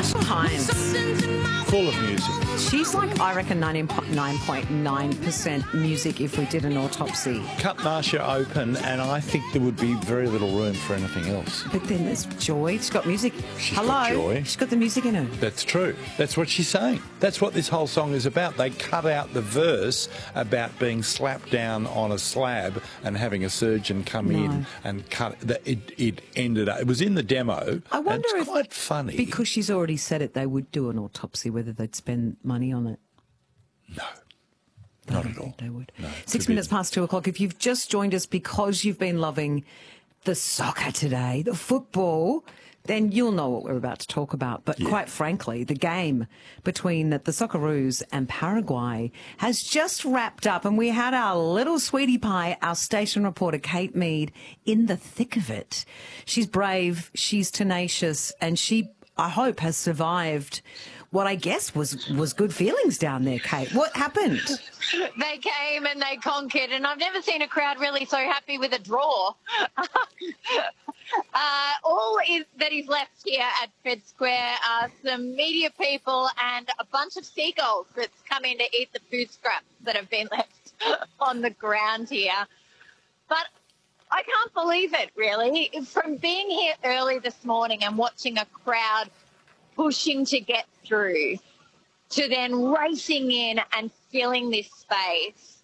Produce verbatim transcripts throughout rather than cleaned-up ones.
Natasha Hines. Full of music. She's like, I reckon, ninety-nine point nine percent music if we did an autopsy. Cut Marsha open, and I think there would be very little room for anything else. But then there's joy. She's got music. She's Hello. got joy. She's got the music in her. That's true. That's what she's saying. That's what this whole song is about. They cut out the verse about being slapped down on a slab and having a surgeon come No. in and cut it. It, it ended up. It was in the demo. I wonder and it's if, quite funny. because she's already said it, they would do an autopsy, whether they'd spend money on it. No. I Not don't at all. think they would. No, Six could be- minutes past two o'clock. If you've just joined us because you've been loving the soccer today, the football, then you'll know what we're about to talk about. But Yeah. quite frankly, the game between the Socceroos and Paraguay has just wrapped up, and we had our little sweetie pie, our station reporter Kate Mead, in the thick of it. She's brave, she's tenacious, and she, I hope, has survived what I guess was, was good feelings down there, Kate. What happened? They came and they conquered, and I've never seen a crowd really so happy with a draw. uh, all is, that is left here at Fed Square are some media people and a bunch of seagulls that's come in to eat the food scraps that have been left on the ground here. But I can't believe it, really. From being here early this morning and watching a crowd pushing to get through, to then racing in and filling this space,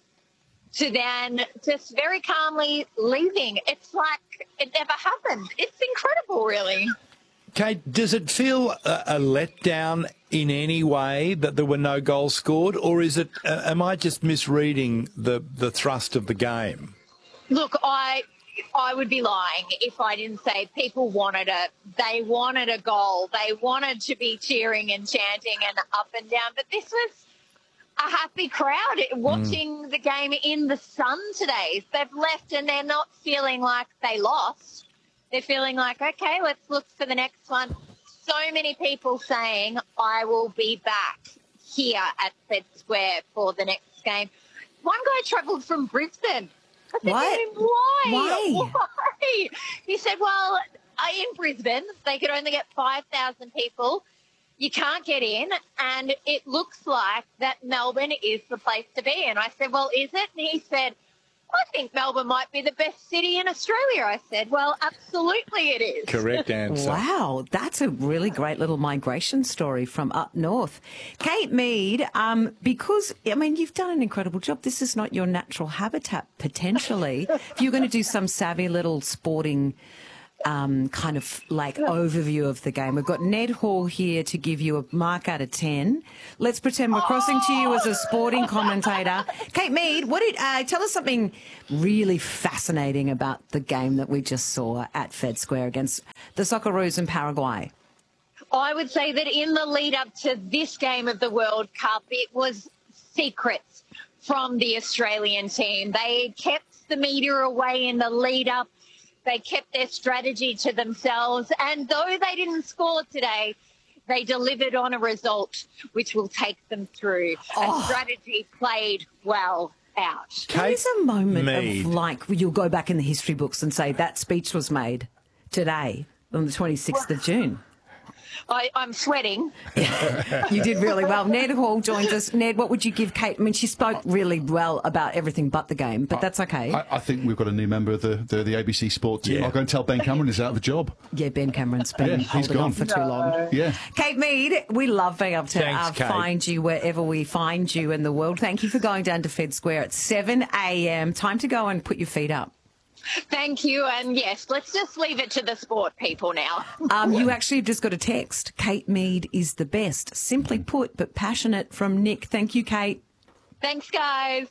to then just very calmly leaving. It's like it never happened. It's incredible, really. Kate, does it feel a, a letdown in any way that there were no goals scored, or is it? Uh, am I just misreading the the thrust of the game? Look, I I would be lying if I didn't say people wanted it. They wanted a goal. They wanted to be cheering and chanting and up and down. But this was a happy crowd watching mm. the game in the sun today. They've left and they're not feeling like they lost. They're feeling like, okay, let's look for the next one. So many people saying, I will be back here at Fed Square for the next game. One guy travelled from Brisbane. I said What? to him, why? Why? Why? He said, well, uh, in Brisbane, they could only get five thousand people. You can't get in, and it looks like that Melbourne is the place to be. And I said, well, is it? And he said, I think Melbourne might be the best city in Australia. I said, well, absolutely it is. Correct answer. Wow, that's a really great little migration story from up north. Kate Mead, um, because, I mean, you've done an incredible job. This is not your natural habitat, potentially. If you're going to do some savvy little sporting um, kind of like overview of the game, we've got Ned Hall here to give you a mark out of ten. Let's pretend we're crossing to you as a sporting commentator. Kate Mead, what did, uh, tell us something really fascinating about the game that we just saw at Fed Square against the Socceroos in Paraguay. I would say that in the lead up to this game of the World Cup, it was secrets from the Australian team. They kept the media away in the lead up. They kept their strategy to themselves. And though they didn't score today, they delivered on a result which will take them through. Oh. A strategy played well out. There's a moment Mead. of like, you'll go back in the history books and say that speech was made today on the twenty-sixth of June. I, I'm sweating. You did really well. Ned Hall joins us. Ned, what would you give Kate? I mean, she spoke really well about everything but the game, but that's okay. I, I think we've got a new member of the, the, the A B C Sport team. Yeah. I'll go and tell Ben Cameron he's out of a job. Yeah, Ben Cameron's been Yeah, he's holding on gone. for too long. Yeah. Kate Mead, we love being able to Thanks, uh, Kate. find you wherever we find you in the world. Thank you for going down to Fed Square at seven a m. Time to go and put your feet up. Thank you. And yes, let's just leave it to the sport people now. Um, you actually have just got a text. Kate Mead is the best. Simply put, but passionate, from Nick. Thank you, Kate. Thanks, guys.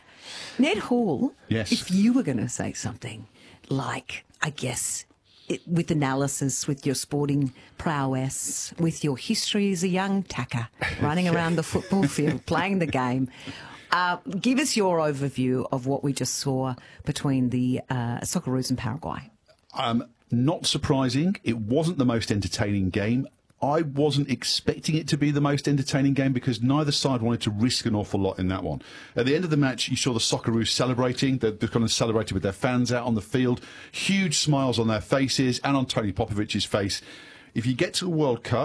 Ned Hall, Yes. if you were going to say something like, I guess, it, with analysis, with your sporting prowess, with your history as a young tacker, running around the football field, playing the game, uh, give us your overview of what we just saw between the uh, Socceroos and Paraguay. Um, not surprising. It wasn't the most entertaining game. I wasn't expecting it to be the most entertaining game because neither side wanted to risk an awful lot in that one. At the end of the match, you saw the Socceroos celebrating. They're, they're kind of celebrating with their fans out on the field. Huge smiles on their faces and on Tony Popovic's face. If you get to a World Cup,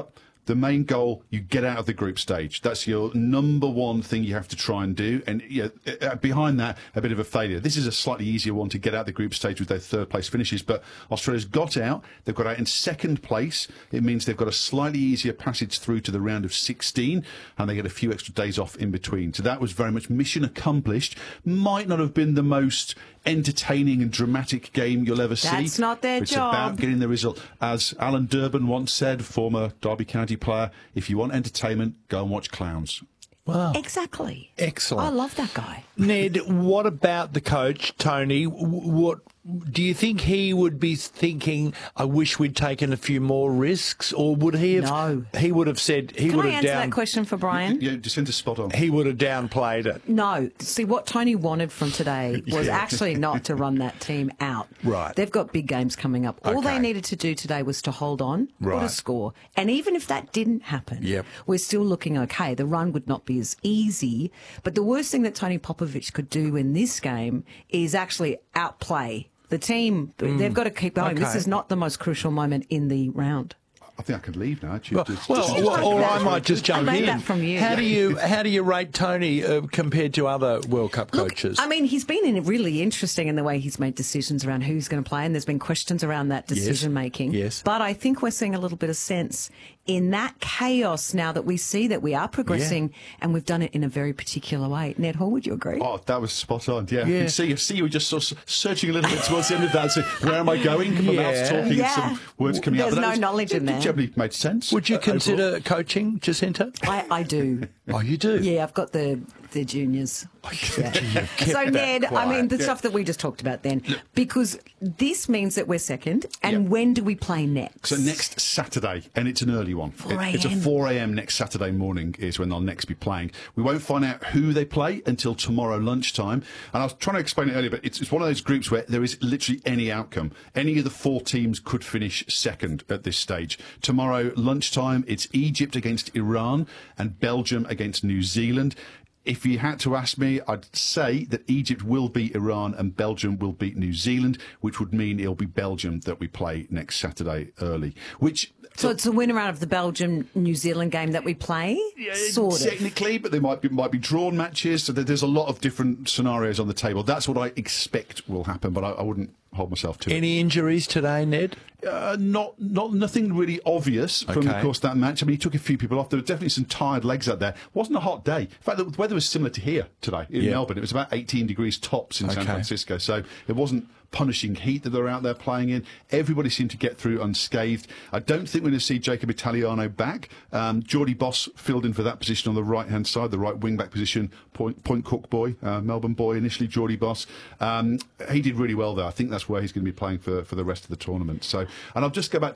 the main goal, you get out of the group stage. That's your number one thing you have to try and do. And you know, behind that, a bit of a failure. This is a slightly easier one to get out of the group stage with their third place finishes. But Australia's got out. They've got out in second place. It means they've got a slightly easier passage through to the round of sixteen, and they get a few extra days off in between. So that was very much mission accomplished. Might not have been the most entertaining and dramatic game you'll ever see. That's not their it's job. It's about getting the result. As Alan Durbin once said, former Derby County player, if you want entertainment, go and watch clowns. Wow. Exactly. Excellent. I love that guy. Ned, what about the coach, Tony? What do you think he would be thinking, I wish we'd taken a few more risks? Or would he have No. he would have said he Can would I have answer down that question for Brian? Yeah, Jacinta's spot on. he would have downplayed it. No. See, what Tony wanted from today was Yeah. actually not to run that team out. Right. They've got big games coming up. All Okay. they needed to do today was to hold on or Right. to score. And even if that didn't happen, Yep. we're still looking okay. The run would not be as easy. But the worst thing that Tony Popovich could do in this game is actually outplay the team. They've got to keep going. This Okay. is not the most crucial moment in the round. I think I could leave now. Well, Just- well, just- or, or I might just I jump made in. that from you. How do you how do you rate Tony uh, compared to other World Cup coaches? I mean, he's been in really interesting in the way he's made decisions around who's going to play, and there's been questions around that decision making. Yes. But I think we're seeing a little bit of sense in that chaos now that we see that we are progressing, and we've done it in a very particular way. Ned Hall, would you agree? Oh, that was spot on. Yeah, Yeah. you see, see, you were just sort of searching a little bit towards the end of that. So, where am I going? My Yeah. mouth's talking, Yeah. and some words coming out. There's But that no was- knowledge in it there. Generally made sense. Would you uh, overall. consider coaching, Jacinta? I, I do. Oh, you do? Yeah, I've got the the juniors. Yeah. kept So that Ned, I quiet. mean the Yeah. stuff that we just talked about then, because this means that we're second. And Yeah. when do we play next? So next Saturday, and it's an early one. four It- It's a a.m. four a.m. next Saturday morning is when they'll next be playing. We won't find out who they play until tomorrow lunchtime. And I was trying to explain it earlier, but it's, it's one of those groups where there is literally any outcome. Any of the four teams could finish second at this stage. Tomorrow lunchtime, it's Egypt against Iran and Belgium against New Zealand. If you had to ask me, I'd say that Egypt will beat Iran and Belgium will beat New Zealand, which would mean it'll be Belgium that we play next Saturday early. Which So it's a winner out of the Belgium-New Zealand game that we play? Sort of. technically, but there might be might be drawn matches. So there- there's a lot of different scenarios on the table. That's what I expect will happen, but I, I wouldn't hold myself to it. Any injuries today, Ned? Uh, not, not nothing really obvious from, Okay. of course, that match. I mean, he took a few people off. There were definitely some tired legs out there. Wasn't a hot day. In fact, the weather was similar to here today in Yeah. Melbourne. It was about eighteen degrees tops in San Okay. Francisco, so it wasn't punishing heat that they're out there playing in. Everybody seemed to get through unscathed. I don't think we're going to see Jacob Italiano back. Um, Geordie Boss filled in for that position on the right-hand side, the right wing-back position, point, point Cook boy, uh, Melbourne boy initially, Geordie Boss. Um, he did really well there. I think that's where he's going to be playing for, for the rest of the tournament. So, and I'll just go back